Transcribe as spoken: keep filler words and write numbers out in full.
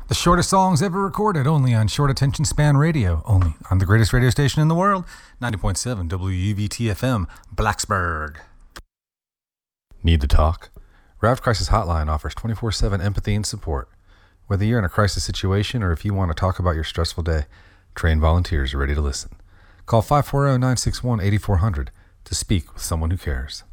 The shortest songs ever recorded, only on Short Attention Span Radio, only on the greatest radio station in the world, ninety point seven W U V T F M, Blacksburg. Need to talk? Raft Crisis Hotline offers twenty-four seven empathy and support. Whether you're in a crisis situation or if you want to talk about your stressful day, trained volunteers are ready to listen. Call five four zero, nine six one, eight four zero zero to speak with someone who cares.